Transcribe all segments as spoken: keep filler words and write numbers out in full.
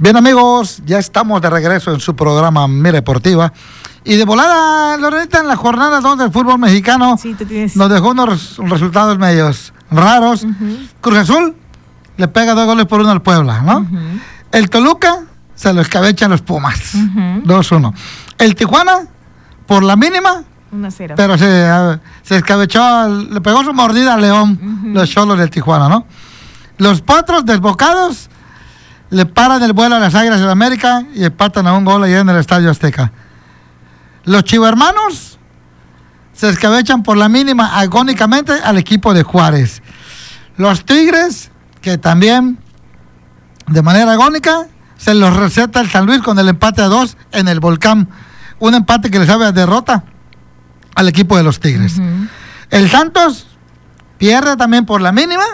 Bien, amigos, ya estamos de regreso en su programa Mira Deportiva. Y de volada, Lorenita, en la jornada dos del fútbol mexicano, sí, tú tienes... nos dejó unos res- resultados medios raros. Uh-huh. Cruz Azul le pega dos goles por uno al Puebla, ¿no? Uh-huh. El Toluca se lo escabecha a los Pumas, uh-huh. dos uno. El Tijuana, por la mínima, uno cero. Pero se, a, se escabechó, le pegó su mordida a León, uh-huh. los Xolos del Tijuana, ¿no? Los Potros desbocados le paran el vuelo a las Águilas de la América y empatan a un gol allá en el Estadio Azteca. Los Chivermanos se escabechan por la mínima agónicamente al equipo de Juárez. Los Tigres, que también de manera agónica se los receta el San Luis con el empate a dos en el Volcán. Un empate que le sabe a derrota al equipo de los Tigres. Uh-huh. El Santos pierde también por la mínima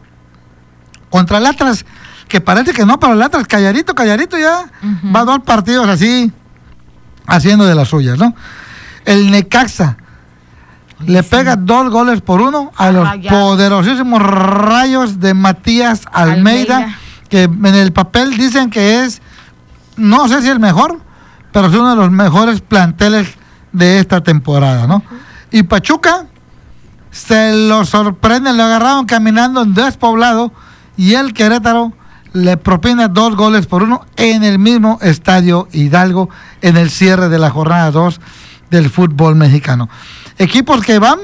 contra el Atlas, que parece que no, pero el Atlas calladito, calladito ya uh-huh. va a dos partidos así haciendo de las suyas, ¿no? El Necaxa sí. le pega dos goles por uno a los ah, poderosísimos Rayos de Matías Almeida, Almeida, que en el papel dicen que es, no sé si el mejor, pero es uno de los mejores planteles de esta temporada, ¿no? Uh-huh. Y Pachuca se lo sorprende, lo agarraron caminando en despoblado y el Querétaro le propina dos goles por uno en el mismo Estadio Hidalgo en el cierre de la jornada dos del fútbol mexicano. Equipos que van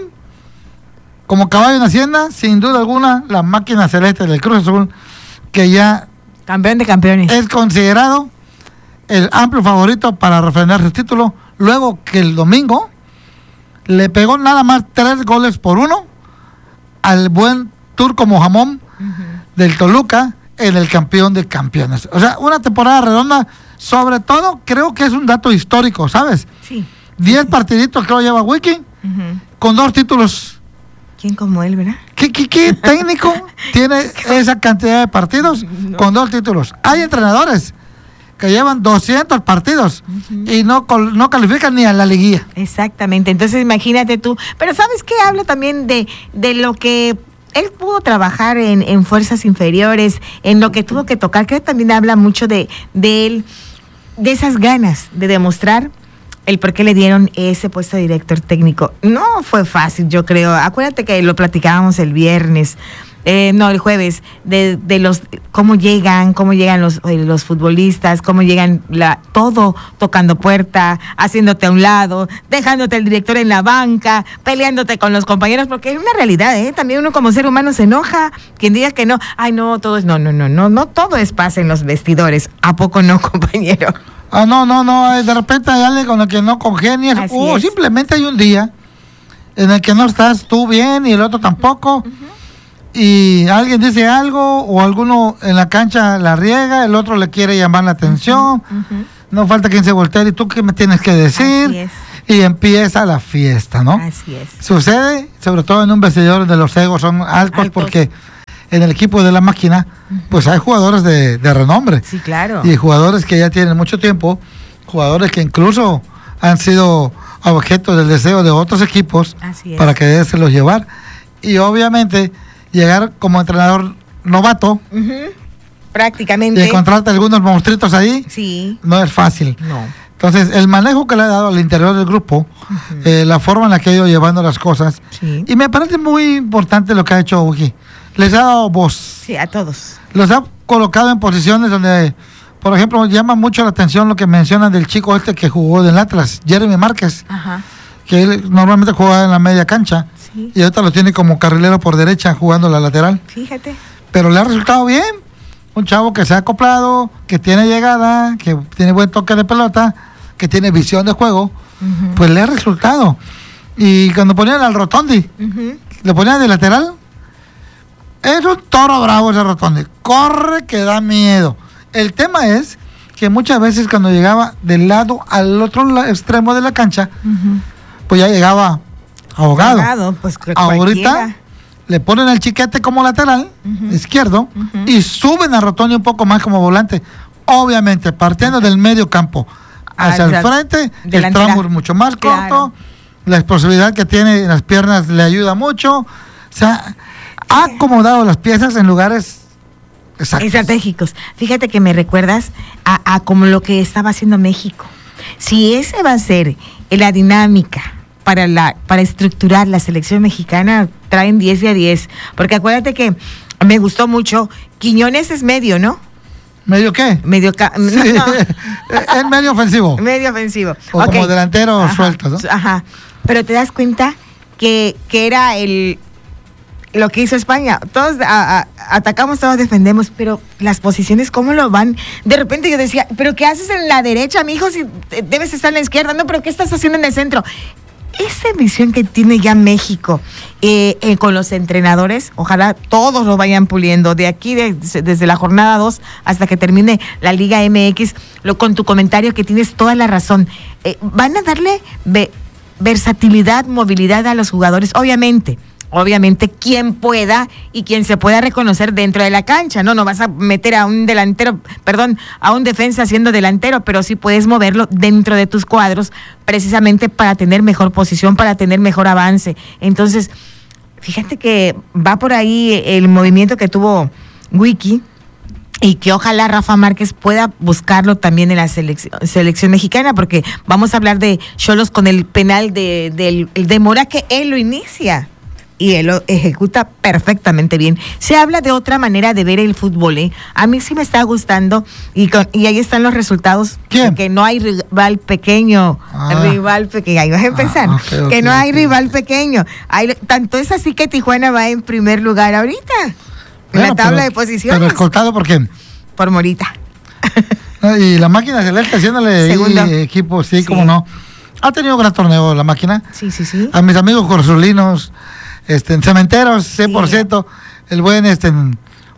como caballo en hacienda, sin duda alguna, la máquina celeste del Cruz Azul, que ya campeón de campeones, es considerado el amplio favorito para refrendar su título, luego que el domingo le pegó nada más tres goles por uno al buen Turco Mohamed uh-huh. del Toluca, en el campeón de campeones. O sea, una temporada redonda, sobre todo creo que es un dato histórico, ¿sabes? Sí. Diez sí. partiditos creo lleva Wiki, uh-huh. con dos títulos. ¿Quién como él, verdad? ¿Qué, qué, qué técnico tiene esa cantidad de partidos no. con dos títulos? Hay entrenadores que llevan doscientos partidos uh-huh. y no, no califican ni a la liguilla. Exactamente, entonces imagínate tú. Pero ¿sabes qué? Habla también de, de lo que él pudo trabajar en, en fuerzas inferiores, en lo que tuvo que tocar. Creo que también habla mucho de, de él, de esas ganas de demostrar el por qué le dieron ese puesto de director técnico. No fue fácil, yo creo. Acuérdate que lo platicábamos el viernes, eh, no, el jueves, de, de los cómo llegan, cómo llegan los, los futbolistas, cómo llegan la, todo tocando puerta, haciéndote a un lado, dejándote el director en la banca, peleándote con los compañeros, porque es una realidad, ¿eh? También uno como ser humano se enoja. Quien diga que no, ay no, todo es, no, no, no, no, no todo es paz en los vestidores. ¿A poco no, compañero? Ah, no, no, no, de repente hay alguien con el que no congenias, Así o es. Simplemente hay un día en el que no estás tú bien y el otro tampoco. Uh-huh. Y alguien dice algo o alguno en la cancha la riega, el otro le quiere llamar la atención, uh-huh, uh-huh. no falta quien se voltee y tú qué me tienes que decir. Así es. Y empieza la fiesta, ¿no? Así es. Sucede, sobre todo en un vestidor donde los egos son altos, altos. Porque en el equipo de la máquina, uh-huh. pues hay jugadores de, de renombre. Sí, claro. Y jugadores que ya tienen mucho tiempo, jugadores que incluso han sido objeto del deseo de otros equipos para querérselos llevar. Y obviamente llegar como entrenador novato, uh-huh. prácticamente, y encontrarte algunos monstruitos ahí, sí. no es fácil. No. Entonces, el manejo que le ha dado al interior del grupo, uh-huh. eh, la forma en la que ha ido llevando las cosas, sí. y me parece muy importante lo que ha hecho Uji. Les ha dado voz. Sí, a todos. Los ha colocado en posiciones donde, por ejemplo, llama mucho la atención lo que mencionan del chico este que jugó del Atlas, Jeremy Márquez, Ajá. que él normalmente jugaba en la media cancha. Sí. Y ahorita lo tiene como carrilero por derecha jugando la lateral. Fíjate. Pero le ha resultado bien. Un chavo que se ha acoplado, que tiene llegada, que tiene buen toque de pelota, que tiene visión de juego, uh-huh. pues le ha resultado. Y cuando ponían al Rotondi, uh-huh. le ponían de lateral, es un toro bravo ese Rotondi. Corre que da miedo. El tema es que muchas veces cuando llegaba del lado al otro extremo de la cancha, uh-huh. pues ya llegaba ahogado. ahogado pues Ahorita cualquiera. Le ponen el chiquete como lateral, uh-huh. izquierdo, uh-huh. y suben a Rotondi un poco más como volante. Obviamente, partiendo uh-huh. del medio campo hacia el frente, el tramo es mucho más corto, claro. la explosividad que tiene en las piernas le ayuda mucho. O sea, ha acomodado las piezas en lugares Exactos. Estratégicos. Fíjate que me recuerdas a, a como lo que estaba haciendo México. Si ese va a ser la dinámica para la para estructurar la selección mexicana, traen diez de a diez. Porque acuérdate que me gustó mucho, Quiñones es medio, ¿no? ¿Medio qué? Medio ca- Sí. no, no. Es medio ofensivo. Medio ofensivo. O Ok. como delantero Ajá, suelto, ¿no? Ajá. Pero te das cuenta que, que era el lo que hizo España. Todos a- a- atacamos, todos defendemos, pero las posiciones, ¿cómo lo van? De repente yo decía, ¿pero qué haces en la derecha, mijo? Si eh, debes estar en la izquierda. No, ¿pero qué estás haciendo en el centro? Esa visión que tiene ya México eh, eh, con los entrenadores, ojalá todos lo vayan puliendo de aquí, de- desde la jornada dos hasta que termine la Liga M X, lo, con tu comentario que tienes toda la razón. Eh, van a darle ve- versatilidad, movilidad a los jugadores, obviamente. Obviamente, quien pueda y quien se pueda reconocer dentro de la cancha, ¿no? No vas a meter a un delantero, perdón, a un defensa siendo delantero, pero sí puedes moverlo dentro de tus cuadros precisamente para tener mejor posición, para tener mejor avance. Entonces, fíjate que va por ahí el movimiento que tuvo Wiki y que ojalá Rafa Márquez pueda buscarlo también en la selección, selección mexicana, porque vamos a hablar de Xolos con el penal de, del- de Mora, que él lo inicia. Y él lo ejecuta perfectamente bien. Se habla de otra manera de ver el fútbol, ¿eh? A mí sí me está gustando y, con, y ahí están los resultados. ¿Quién? Que no hay rival pequeño. Ah. Rival pequeño. Ahí vas a empezar. Ah, ok, ok, que no hay ok. rival pequeño. Hay, tanto es así que Tijuana va en primer lugar ahorita. En Bueno, la tabla pero- de posiciones. Pero escoltado por quién. Por Morita. ¿No? Y la máquina celeste haciéndole ahí Segundo. equipo, sí, Sí. como no. Ha tenido un gran torneo la máquina. Sí, sí, sí. A mis amigos corzulinos, este, en cementeros, cien por ciento, el buen este, en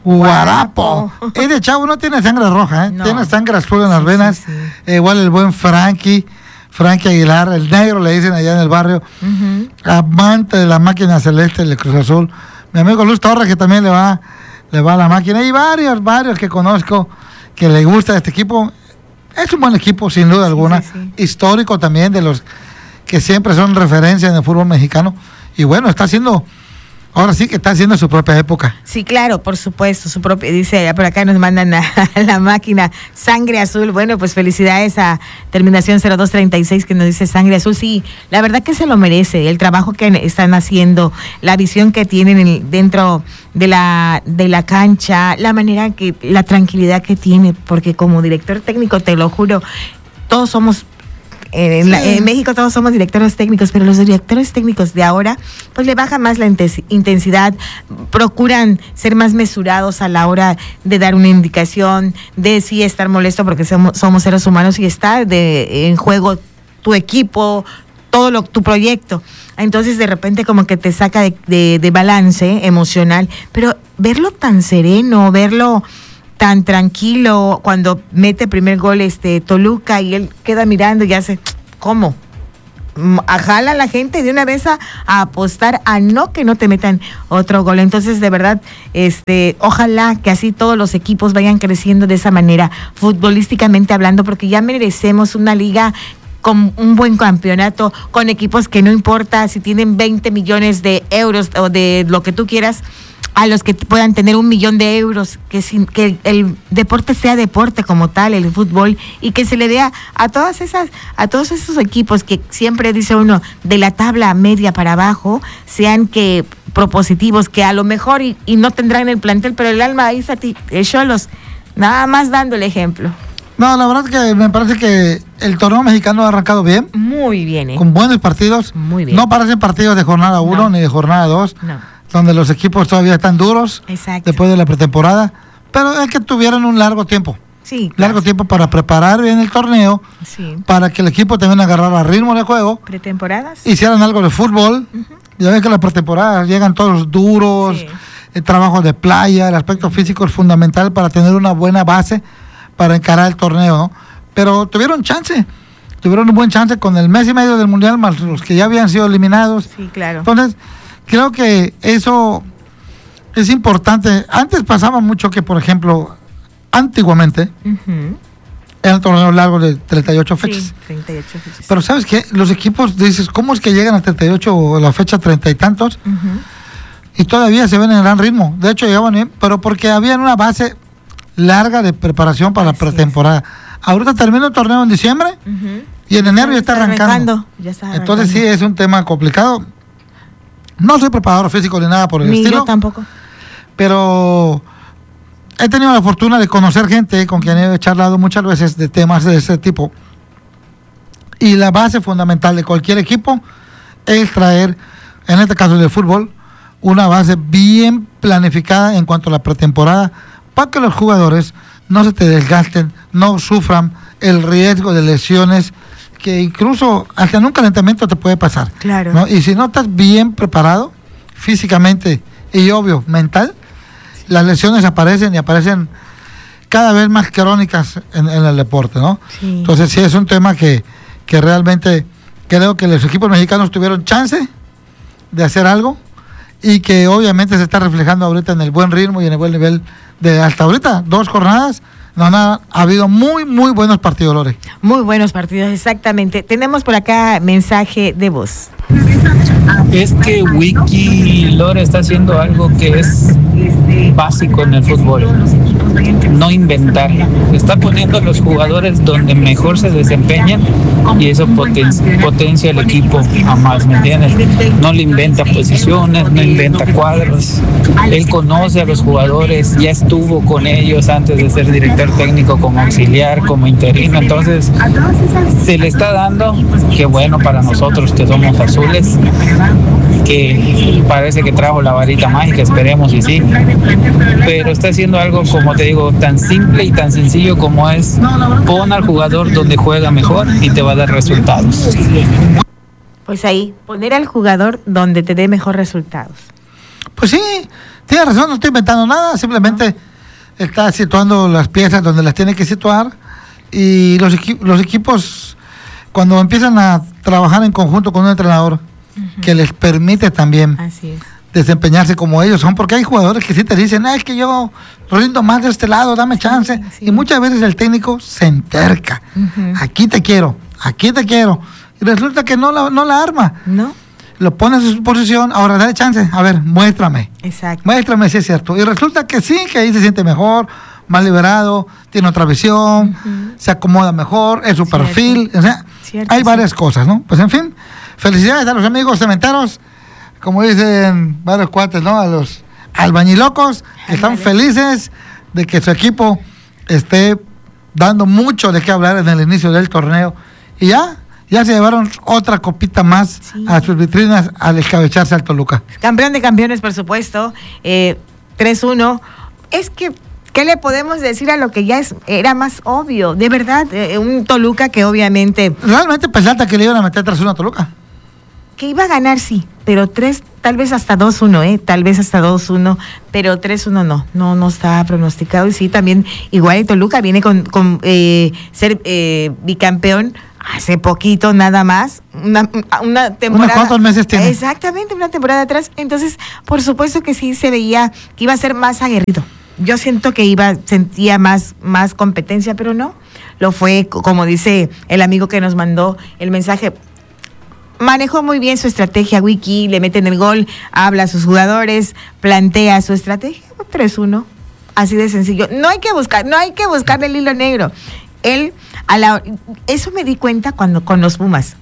Guarapo. Guarapo. Y de chavo no tiene sangre roja, ¿eh? No. Tiene sangre azul en las Sí, venas. sí, sí. Eh, igual el buen Frankie, Frankie Aguilar, el negro le dicen allá en el barrio. Ujú. Amante de la máquina celeste del Cruz Azul. Mi amigo Luz Torres, que también le va, le va a la máquina. Y varios, varios que conozco que le gusta este equipo. Es un buen equipo, sin duda Sí, alguna. sí, sí. Histórico también, de los que siempre son referencia en el fútbol mexicano. Y bueno, está haciendo, ahora sí que está haciendo su propia época. Sí, claro, por supuesto, su propia, dice, por acá nos mandan a, a la máquina Sangre Azul. Bueno, pues felicidades a terminación cero dos treinta y seis que nos dice Sangre Azul. Sí, la verdad que se lo merece, el trabajo que están haciendo, la visión que tienen en- dentro de la, de la cancha, la manera que, la tranquilidad que tiene, porque como director técnico, te lo juro, todos somos En, la- Sí. en México todos somos directores técnicos, pero los directores técnicos de ahora, pues le bajan más la intes- intensidad, procuran ser más mesurados a la hora de dar una indicación, de sí estar molesto porque somos, somos seres humanos y está de, en juego tu equipo, todo lo, tu proyecto. Entonces de repente como que te saca de, de, de balance emocional, pero verlo tan sereno, verlo tan tranquilo cuando mete primer gol este Toluca y él queda mirando y hace, ¿cómo? Mm, Jala a la gente de una vez a, a apostar a no que no te metan otro gol. Entonces, de verdad, este, ojalá que así todos los equipos vayan creciendo de esa manera, futbolísticamente hablando, porque ya merecemos una liga con un buen campeonato, con equipos que no importa si tienen veinte millones de euros o de lo que tú quieras, a los que puedan tener un millón de euros, que, sin, que el deporte sea deporte como tal, el fútbol, y que se le vea a todas esas, a todos esos equipos que siempre dice uno de la tabla media para abajo, sean que propositivos, que a lo mejor y, y no tendrán el plantel, pero el alma ahí está ti, eh, Xolos, nada más dando el ejemplo. No, la verdad es que me parece que el torneo mexicano ha arrancado bien, Muy bien, ¿eh? con buenos partidos. Muy bien. No parecen partidos de jornada uno No. ni de jornada dos, No, donde los equipos todavía están duros exacto. después de la pretemporada, pero es que tuvieron un largo tiempo, Sí, largo claro. tiempo para preparar bien el torneo, Sí. para que el equipo también agarrara ritmo de juego, ¿Pretemporadas? hicieran algo de fútbol. Ujú. Ya ves que la pretemporada llegan todos duros, Sí. el trabajo de playa, el aspecto físico es fundamental para tener una buena base para encarar el torneo, ¿no? Pero tuvieron chance, tuvieron un buen chance con el mes y medio del Mundial, más los que ya habían sido eliminados. Sí, claro. Entonces, creo que eso es importante. Antes pasaba mucho que, por ejemplo, antiguamente, Ujú. eran torneos largos de treinta y ocho fechas. Sí, treinta y ocho fechas. Pero ¿sabes qué? Los equipos, dices, ¿cómo es que llegan a treinta y ocho o la fecha treinta y tantos? Ujú. Y todavía se ven en gran ritmo. De hecho, llegaban bien, pero porque habían una base larga de preparación para Así la pretemporada. Es. Ahorita termina el torneo en diciembre uh-huh. y en enero ya está, está arrancando. arrancando. Ya está arrancando. Entonces sí, es un tema complicado. No soy preparador físico ni nada por el ni estilo. Yo tampoco. Pero he tenido la fortuna de conocer gente con quien he charlado muchas veces de temas de ese tipo. Y la base fundamental de cualquier equipo es traer, en este caso del fútbol, una base bien planificada en cuanto a la pretemporada para que los jugadores no se te desgasten, no sufran el riesgo de lesiones que incluso hasta en un calentamiento te puede pasar. Claro. ¿no? Y si no estás bien preparado físicamente y obvio mental, sí. las lesiones aparecen y aparecen cada vez más crónicas en, en el deporte, ¿no? Sí. Entonces sí es un tema que, que realmente creo que los equipos mexicanos tuvieron chance de hacer algo y que obviamente se está reflejando ahorita en el buen ritmo y en el buen nivel de hasta ahorita, dos jornadas. No, nada, ha habido muy, muy buenos partidos, Lore. Muy buenos partidos, exactamente. Tenemos por acá mensaje de voz. Es que Wiki Lore está haciendo algo que es básico en el fútbol, no inventar. Está poniendo a los jugadores donde mejor se desempeñan y eso poten- potencia el equipo a más, ¿me entiendes? No le inventa posiciones, no inventa cuadros. Él conoce a los jugadores, ya estuvo con ellos antes de ser director técnico, como auxiliar, como interino. Entonces se le está dando, qué bueno para nosotros que somos azules, que parece que trajo la varita mágica, esperemos y sí, pero está haciendo algo, como te digo, tan simple y tan sencillo como es: pon al jugador donde juega mejor y te va a dar resultados. Pues ahí, poner al jugador donde te dé mejor resultados. Pues sí, tienes razón, no estoy inventando nada, simplemente no. está situando las piezas donde las tiene que situar, y los, equi- los equipos cuando empiezan a trabajar en conjunto con un entrenador uh-huh. que les permite también Así es. desempeñarse como ellos son, porque hay jugadores que sí te dicen, ah, es que yo rindo más de este lado, dame chance, sí, sí. y muchas veces el técnico se enterca, uh-huh. aquí te quiero, aquí te quiero, y resulta que no la, no la arma, no, lo pones en su posición, ahora dale chance, a ver, muéstrame, exacto, muéstrame si es cierto, y resulta que sí, que ahí se siente mejor, más liberado, tiene otra visión, uh-huh. se acomoda mejor, es su cierto. perfil, o sea, cierto, hay varias cierto. cosas, ¿no? Pues en fin, felicidades a los amigos cementeros, como dicen varios cuates, ¿no? A los albañilocos, que están felices de que su equipo esté dando mucho de qué hablar en el inicio del torneo. Y ya, ya se llevaron otra copita más sí. a sus vitrinas al escabecharse al Toluca. Campeón de campeones, por supuesto, eh, tres uno. Es que, ¿qué le podemos decir a lo que ya es, era más obvio? De verdad, eh, un Toluca que obviamente... Realmente pensaste que le iban a meter tres uno a Toluca. Que iba a ganar, sí, pero tres, tal vez hasta dos uno, ¿eh? Tal vez hasta dos uno, pero tres uno no, no, no estaba pronosticado. Y sí, también, igual el Toluca viene con, con eh, ser eh, bicampeón hace poquito nada más, una, una temporada. ¿Unos cuántos meses tiene? Exactamente, una temporada atrás. Entonces, por supuesto que sí se veía que iba a ser más aguerrido. Yo siento que iba, sentía más, más competencia, pero no, lo fue, como dice el amigo que nos mandó el mensaje. Manejó muy bien su estrategia, Wiki, le meten el gol, habla a sus jugadores, plantea su estrategia, tres uno, así de sencillo. No hay que buscar, no hay que buscarle el hilo negro. Él, a la, eso me di cuenta cuando con los Pumas.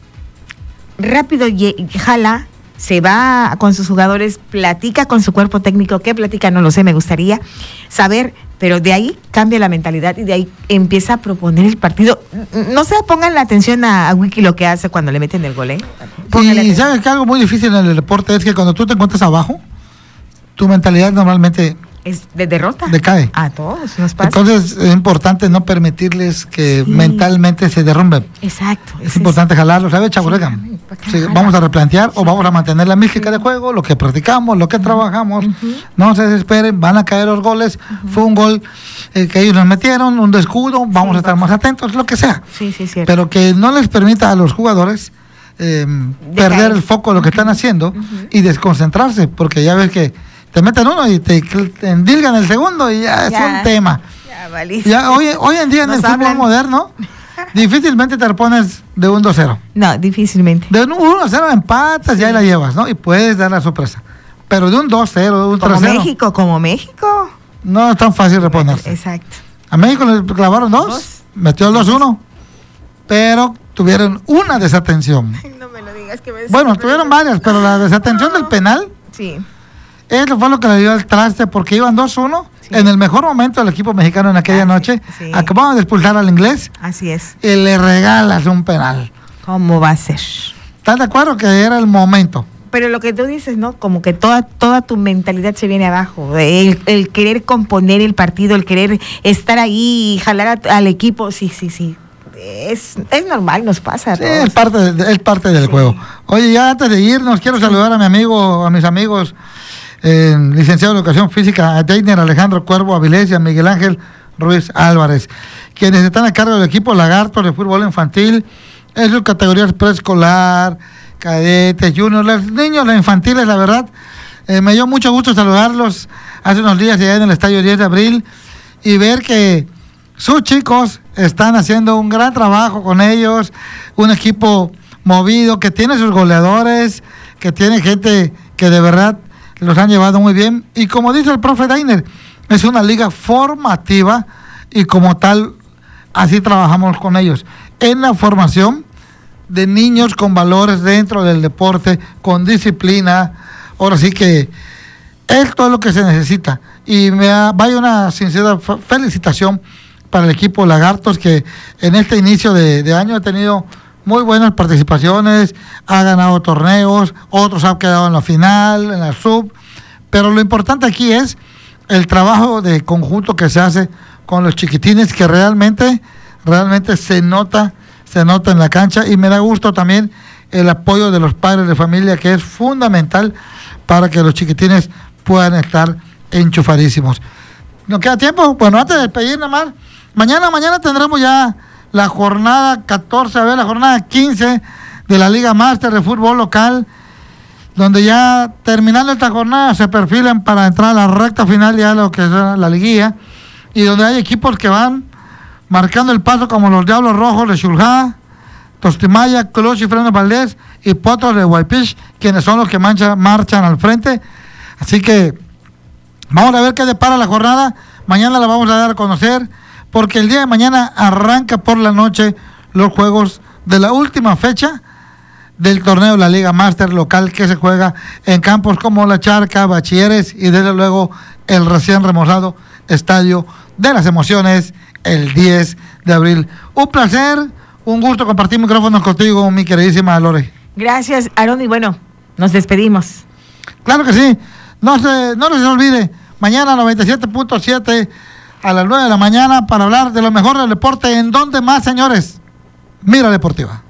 Rápido jala, se va con sus jugadores, platica con su cuerpo técnico. ¿Qué platica? No lo sé, me gustaría saber, pero de ahí cambia la mentalidad y de ahí empieza a proponer el partido. No se pongan la atención a, a Wiki lo que hace cuando le meten el gol, ¿eh? Y sabes que algo muy difícil en el deporte es que cuando tú te encuentras abajo, tu mentalidad normalmente es de derrota. Decae. A todos nos pasa. Entonces es importante no permitirles que sí. mentalmente se derrumben. Exacto. Es, es importante jalarlos, ¿sabes, Chaburega? Sí, sí, vamos a replantear sí. o vamos a mantener la mística sí. de juego, lo que practicamos, lo que uh-huh. trabajamos. Uh-huh. No se desesperen, van a caer los goles. Uh-huh. Fue un gol eh, que ellos nos metieron, un descuido, vamos sí, a estar vamos. más atentos, lo que sea. Sí, sí, cierto. Pero que no les permita a los jugadores eh, perder el foco de lo que uh-huh. están haciendo uh-huh. y desconcentrarse, porque ya ves que te meten uno y te, te endilgan el segundo y ya, ya es un tema. Ya, ya hoy, hoy en día en el hablan. fútbol moderno difícilmente te repones de un dos cero. No, difícilmente. De un uno cero empatas sí. y ahí la llevas, ¿no? Y puedes dar la sorpresa. Pero de un dos cero, de un tres cero. Como México, como México. No es tan fácil reponerse. Exacto. A México le clavaron dos, ¿Dos? Metió el dos uno, pero tuvieron una desatención. Ay, no me lo digas que me Bueno, tuvieron varias, pero la desatención del penal, sí, eso fue lo que le dio el traste, porque iban dos uno, sí, en el mejor momento del equipo mexicano en aquella ah, noche, sí. Acababan de expulsar al inglés. Así es. Y le regalas un penal. ¿Cómo va a ser? ¿Estás de acuerdo que era el momento? Pero lo que tú dices, ¿no? Como que toda toda tu mentalidad se viene abajo. El, el querer componer el partido, el querer estar ahí y jalar a, al equipo. Sí, sí, sí. Es, es normal, nos pasa a sí, todos. Es parte, de, es parte del sí. juego. Oye, ya antes de irnos, quiero saludar a mi amigo, a mis amigos, eh, licenciado en Educación Física, a Deiner Alejandro Cuervo Avilés y a Miguel Ángel Ruiz Álvarez, quienes están a cargo del equipo Lagartos de fútbol infantil en sus categorías preescolar, cadetes, juniors, los niños, los infantiles, la verdad, eh, me dio mucho gusto saludarlos hace unos días allá en el estadio diez de abril y ver que sus chicos están haciendo un gran trabajo con ellos, un equipo movido, que tiene sus goleadores, que tiene gente que de verdad los han llevado muy bien, y como dice el profe Deiner, es una liga formativa y como tal, así trabajamos con ellos, en la formación de niños con valores dentro del deporte, con disciplina. Ahora sí que esto es lo que se necesita. Y me da, vaya una sincera felicitación para el equipo Lagartos, que en este inicio de, de año ha tenido muy buenas participaciones, ha ganado torneos, otros han quedado en la final, en la sub, pero lo importante aquí es el trabajo de conjunto que se hace con los chiquitines, que realmente, realmente se nota se nota en la cancha, y me da gusto también el apoyo de los padres de familia, que es fundamental para que los chiquitines puedan estar enchufadísimos. ¿Nos queda tiempo? Bueno, antes de despedir nada más, mañana, mañana tendremos ya la jornada catorce, a ver, la jornada quince de la Liga Máster de fútbol local, donde ya terminando esta jornada se perfilan para entrar a la recta final ya de lo que es la liguilla, y donde hay equipos que van marcando el paso como los Diablos Rojos de Xulha, Tostimaya, Clutch y Freno Valdés y Potros de Guaypich, quienes son los que mancha, marchan al frente. Así que vamos a ver qué depara la jornada. Mañana la vamos a dar a conocer, porque el día de mañana arranca por la noche los juegos de la última fecha del torneo de la Liga Máster local, que se juega en campos como La Charca, Bachilleres y desde luego el recién remozado Estadio de las Emociones el diez de abril. Un placer, un gusto compartir micrófonos contigo, mi queridísima Lore. Gracias, Aaron, y bueno, nos despedimos. Claro que sí, no se, no les olvide, mañana noventa y siete punto siete a las nueve de la mañana para hablar de lo mejor del deporte. ¿En dónde más, señores? Mira Deportiva.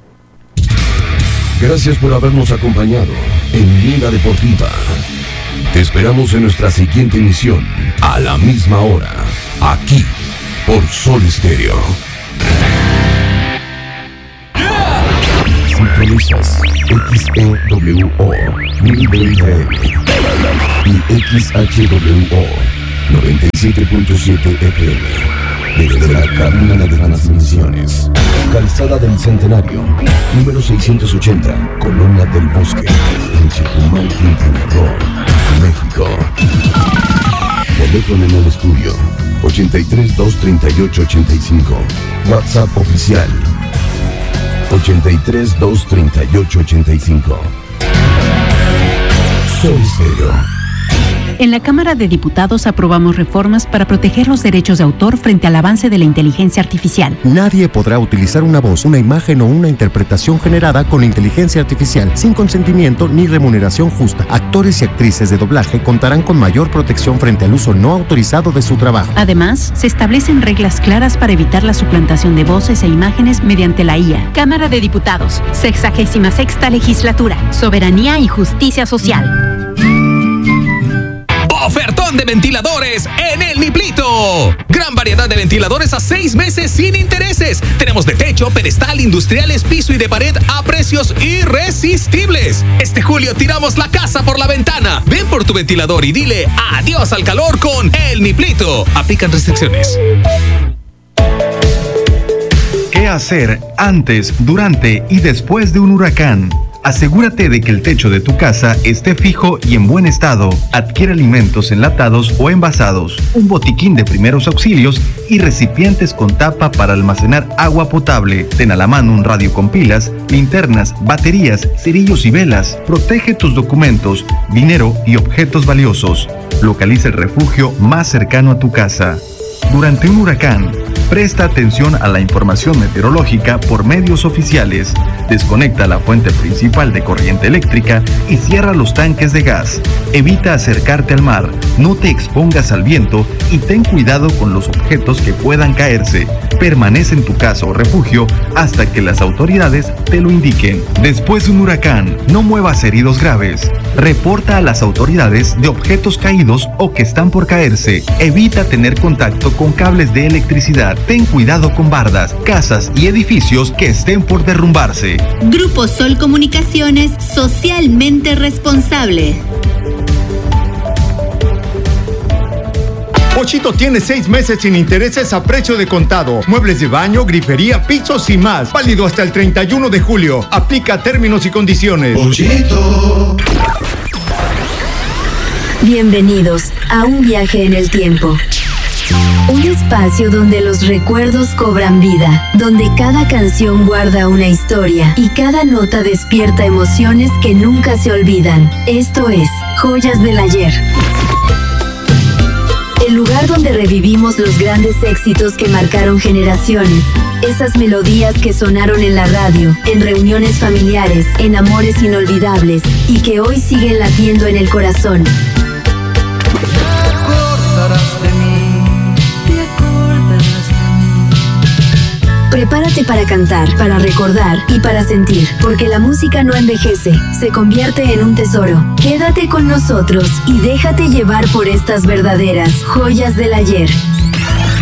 Gracias por habernos acompañado en Mira Deportiva. Te esperamos en nuestra siguiente emisión, a la misma hora, aquí, por Sol Estéreo. Sintonizas X E W O mil veinte y X H W O noventa y siete punto siete F M. Desde la cabina de transmisiones, Calzada del Centenario, número seiscientos ochenta, Colonia del Bosque, en Chetumal, Quintana Roo, México. Teléfono en el estudio ochenta y tres, dos treinta y ocho, ochenta y cinco. WhatsApp oficial ochenta y tres, dos treinta y ocho, ochenta y cinco. Sol Estéreo. En la Cámara de Diputados aprobamos reformas para proteger los derechos de autor frente al avance de la inteligencia artificial. Nadie podrá utilizar una voz, una imagen o una interpretación generada con inteligencia artificial sin consentimiento ni remuneración justa. Actores y actrices de doblaje contarán con mayor protección frente al uso no autorizado de su trabajo. Además, se establecen reglas claras para evitar la suplantación de voces e imágenes mediante la I A. Cámara de Diputados, sexagésima sexta legislatura, soberanía y justicia social. Ofertón de ventiladores en El Niplito. Gran variedad de ventiladores a seis meses sin intereses. Tenemos de techo, pedestal, industriales, piso y de pared a precios irresistibles. Este julio tiramos la casa por la ventana. Ven por tu ventilador y dile adiós al calor con El Niplito. Aplican restricciones. ¿Qué hacer antes, durante y después de un huracán? Asegúrate de que el techo de tu casa esté fijo y en buen estado. Adquiere alimentos enlatados o envasados, un botiquín de primeros auxilios y recipientes con tapa para almacenar agua potable. Ten a la mano un radio con pilas, linternas, baterías, cerillos y velas. Protege tus documentos, dinero y objetos valiosos. Localiza el refugio más cercano a tu casa. Durante un huracán, presta atención a la información meteorológica por medios oficiales. Desconecta la fuente principal de corriente eléctrica y cierra los tanques de gas. Evita acercarte al mar, no te expongas al viento y ten cuidado con los objetos que puedan caerse. Permanece en tu casa o refugio hasta que las autoridades te lo indiquen. Después de un huracán, no muevas heridos graves. Reporta a las autoridades de objetos caídos o que están por caerse. Evita tener contacto con cables de electricidad. Ten cuidado con bardas, casas y edificios que estén por derrumbarse. Grupo Sol Comunicaciones, socialmente responsable. Pochito tiene seis meses sin intereses a precio de contado. Muebles de baño, grifería, pisos y más. Válido hasta el treinta y uno de julio. Aplica términos y condiciones. Pochito. Bienvenidos a un viaje en el tiempo. Un espacio donde los recuerdos cobran vida, donde cada canción guarda una historia y cada nota despierta emociones que nunca se olvidan. Esto es Joyas del Ayer. El lugar donde revivimos los grandes éxitos que marcaron generaciones. Esas melodías que sonaron en la radio, en reuniones familiares, en amores inolvidables y que hoy siguen latiendo en el corazón. Prepárate para cantar, para recordar y para sentir, porque la música no envejece, se convierte en un tesoro. Quédate con nosotros y déjate llevar por estas verdaderas joyas del ayer.